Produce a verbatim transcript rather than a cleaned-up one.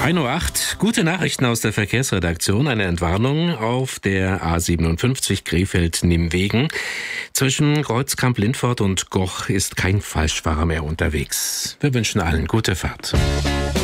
ein Uhr acht, gute Nachrichten aus der Verkehrsredaktion. Eine Entwarnung auf der A siebenundfünfzig Krefeld-Nimwegen. Zwischen Kreuzkamp-Lindfort und Goch ist kein Falschfahrer mehr unterwegs. Wir wünschen allen gute Fahrt.